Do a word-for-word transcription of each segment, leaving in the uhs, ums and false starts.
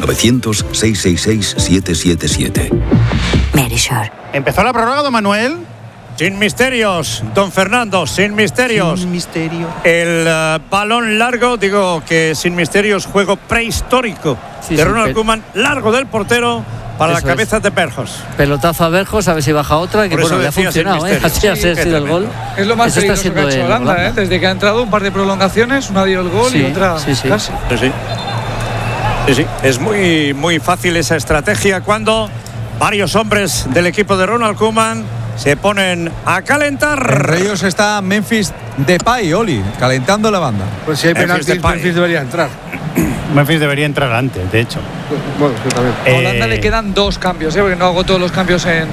novecientos, seiscientos sesenta y seis, setecientos setenta y siete. Medisure. ¿Empezó la prórroga, don Manuel? Sin misterios, don Fernando, sin misterios. Sin misterio. El uh, balón largo, digo que sin misterios, juego prehistórico sí, de sí, Ronald pe- Koeman, largo del portero para Eso la cabeza es. de Berjos. Pelotazo a Berjos, a ver si baja otra, que Por eso bueno, le ha decía sin funcionado, ¿eh? misterio. Así ha Sí, sido qué el tremendo. gol. Es lo más Eso está peligroso que siendo ha hecho el Holanda, Holanda. ¿eh? Desde que ha entrado, un par de prolongaciones, una dio el gol Sí, y otra sí, sí. casi. Sí, sí. Sí, sí. Es muy, muy fácil esa estrategia cuando varios hombres del equipo de Ronald Koeman se ponen a calentar. Entre ellos está Memphis Depay, Oli, calentando la banda. Pues si hay Memphis penaltis, Depay. Memphis debería entrar. Memphis debería entrar antes, de hecho. Bueno, sí, también. A Holanda Eh, le quedan dos cambios, ¿eh? Porque no hago todos los cambios en.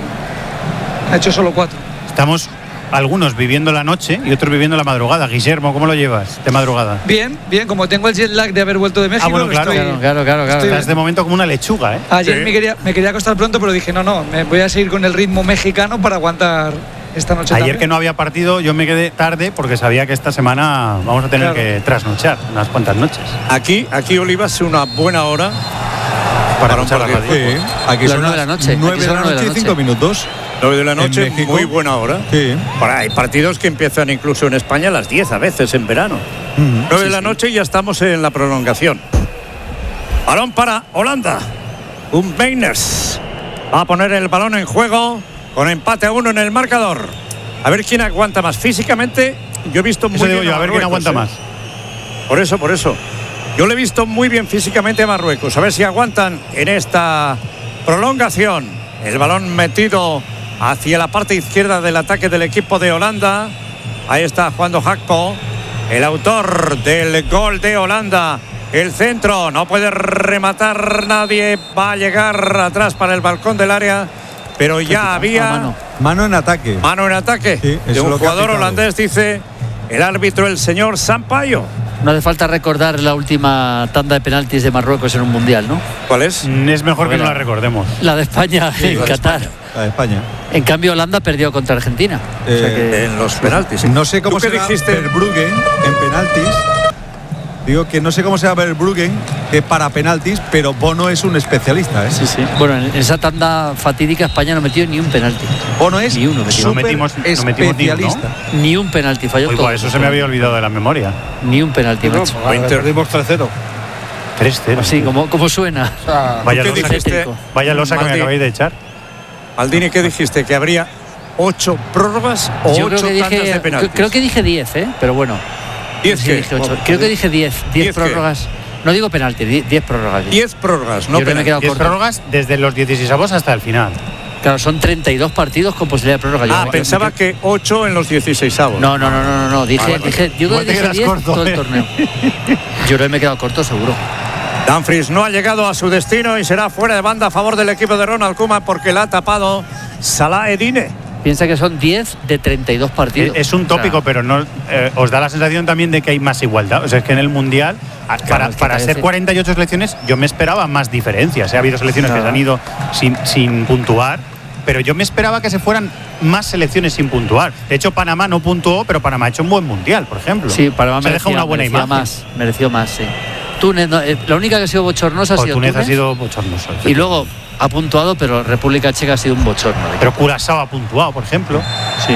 Ha hecho solo cuatro. Estamos algunos viviendo la noche y otros viviendo la madrugada. Guillermo, ¿cómo lo llevas de madrugada? Bien, bien, como tengo el jet lag de haber vuelto de México, Ah, bueno, claro. estoy- Claro, claro, claro. claro. estoy- Estás de momento como una lechuga, ¿eh? Ayer Sí. me, quería, me quería acostar pronto, pero dije, no, no, me voy a seguir con el ritmo mexicano para aguantar esta noche. Ayer también. que no había partido, yo me quedé tarde porque sabía que esta semana vamos a tener Claro. que trasnochar unas cuantas noches Aquí, aquí Oliva, es una buena hora para un escuchar la partido. radio. Sí, aquí Las son nueve de la las noche, nueve aquí de son la nueve de noche la y cinco noche. minutos. nueve de la noche, En México. muy buena hora. Sí. Bueno, hay partidos que empiezan incluso en España a las diez a veces en verano. nueve de la noche y ya estamos en la prolongación. Balón para Holanda. Un Beiners va a poner el balón en juego con empate a uno en el marcador. A ver quién aguanta más. Físicamente, yo he visto muy Eso bien digo yo, a ver quién Marruecos, aguanta ¿eh? más. Por eso, por eso. Yo le he visto muy bien físicamente a Marruecos. A ver si aguantan en esta prolongación. El balón metido hacia la parte izquierda del ataque del equipo de Holanda. Ahí está jugando Hakpo, el autor del gol de Holanda. El centro, no puede rematar nadie. Va a llegar atrás para el balcón del área. Pero ya había Ah, mano. Mano en ataque. mano en ataque Sí, eso de es un lo que ha jugador pitado. holandés, dice el árbitro, el señor Sampaio. No hace falta recordar la última tanda de penaltis de Marruecos en un mundial, ¿no? ¿Cuál es? Mm, Es mejor que no Bueno. la recordemos. La de España en la de Qatar. La de España. En cambio, Holanda perdió contra Argentina. O sea Eh, que- En los penaltis. No sé cómo ¿Tú qué será dijiste? Verbruggen en penaltis. Digo que no sé cómo será Verbruggen que para penaltis, pero Bono es un especialista, ¿eh? Sí, sí. Bueno, en esa tanda fatídica España no metió ni un penalti. Bono es Ni uno metió. No súper metimos- no metimos ni uno, especialista. Ni un penalti falló Uy, todo. buah, eso se me había olvidado de la memoria. Ni un penalti, No, macho. pues, Inter. perdimos tres cero. tres cero. Así, como, como suena. O sea, Vaya ¿Qué losa, dijiste? Tétrico. vaya losa que me Martín? acabáis de echar. Maldini, ¿qué dijiste? ¿Que habría ocho prórrogas o Yo ocho creo que tandas dije, de penaltis? creo que dije diez, ¿eh? Pero bueno. ¿Diez Sí, qué? dije ocho. Bueno, Creo que dije diez. ¿diez diez qué? prórrogas. No digo penalti, die- diez prórrogas. Diez prórrogas, no Yo creo que me he penaltis. quedado diez corto. prórrogas desde los dieciséis hasta el final. Claro, son treinta y dos partidos con posibilidad de prórroga. Yo- Ah, yo- pensaba que ocho en los dieciséisavos. No, no, no, no, no, no. Dije, Vale, vale. dije, yo creo Igual que te dije quedas diez corto, todo el ¿eh? torneo. Yo creo que me he quedado corto, seguro. Dumfries no ha llegado a su destino y será fuera de banda a favor del equipo de Ronald Koeman porque la ha tapado Salah Eddine. Piensa que son diez de treinta y dos partidos. Es un tópico, O sea, pero no eh, os da la sensación también de que hay más igualdad. O sea, es que en el Mundial, a- para, es que para parece- ser cuarenta y ocho selecciones, yo me esperaba más diferencias. ¿eh? Ha habido selecciones que Claro. se han ido sin, sin puntuar, pero yo me esperaba que se fueran más selecciones sin puntuar. De hecho, Panamá no puntuó, pero Panamá ha hecho un buen Mundial, por ejemplo. Sí, Panamá se merecía, deja una buena merecía imagen. más. Mereció más, sí. Túnez, no, eh, la única que ha sido bochornosa ha O sido Túnez Túnez. ha sido bochornoso. Y luego ha puntuado, pero República Checa ha sido un bochorno. Pero Curazao ha puntuado, por ejemplo. Sí.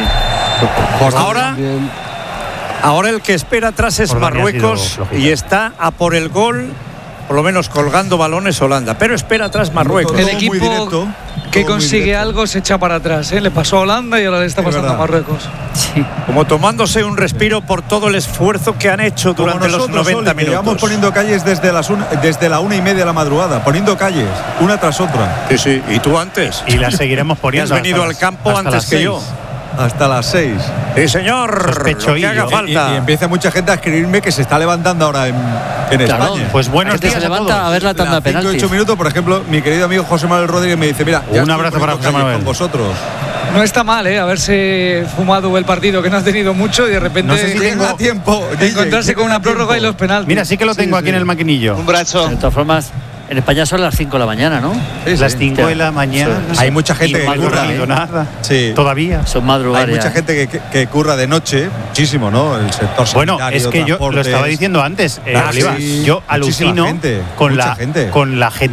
Ahora, también. ahora el que espera atrás es Jordania ha Marruecos sido flojita. y está a por el gol, por lo menos colgando balones Holanda. Pero espera atrás Marruecos. Todo El muy equipo directo, que todo muy consigue directo. algo se echa para atrás, ¿eh? Le pasó a Holanda y ahora le está Es pasando a verdad. Marruecos. Sí. Como tomándose un respiro por todo el esfuerzo que han hecho Como durante los nosotros, noventa Oli, que llevamos minutos. poniendo calles desde, las una, desde la una y media de la madrugada, poniendo calles, una tras otra, Sí, sí. ¿Y tú antes? Y las seguiremos Que poniendo. has venido hasta al las- campo hasta antes las que seis. yo. hasta las seis. Sí, señor. Sospecho Lo que haga yo. Y, falta. y empieza mucha gente a escribirme que se está levantando ahora en, en Claro, España. Pues buenos La gente días se a levanta todos. a ver la tanda Las de cinco y penaltis. ocho minutos, por ejemplo, mi querido amigo José Manuel Rodríguez me dice, mira, ya Un estoy abrazo para poniendo José calles Manuel. con vosotros. No está mal, ¿eh? Haberse fumado el partido que no has tenido mucho y de repente No sé si Tenga tengo- tiempo, Guille, encontrarse que con una tenga prórroga y tiempo. los penaltis. Mira, sí que lo Sí, tengo aquí sí. en el maquinillo. Un brazo. De todas formas, en España son las cinco de la mañana, ¿no? Sí, sí. Las cinco de la mañana. Sí. Hay mucha gente Y que no he curra, dormido ¿eh? nada. Sí. Todavía. Son madrugadas. Hay mucha gente que, que, que curra de noche, muchísimo, ¿no? El sector Bueno, sanitario, es que yo lo transportes. estaba diciendo antes, eh, Ah, Oliva. sí. Yo Muchísima alucino gente, con mucha la gente. con la gente